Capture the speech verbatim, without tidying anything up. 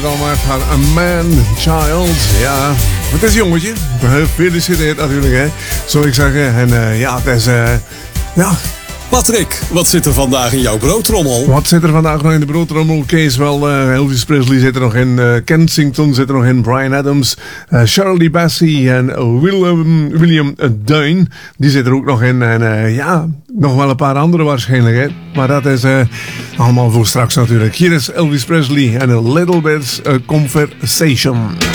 Dan met haar A Man Child. Ja, het is een jongetje. Gefeliciteerd natuurlijk, hè. Zou ik zeggen. En uh, ja, het is... Uh, ja... Patrick, wat zit er vandaag in jouw broodtrommel? Wat zit er vandaag nog in de broodtrommel, Kees? Wel, uh, Elvis Presley zit er nog in, uh, Kensington zit er nog in, Bryan Adams, uh, Shirley Bassey en William, William Duin, die zit er ook nog in. En uh, ja, nog wel een paar andere waarschijnlijk, hè. Maar dat is uh, allemaal voor straks natuurlijk. Hier is Elvis Presley en A Little Bit uh, Conversation.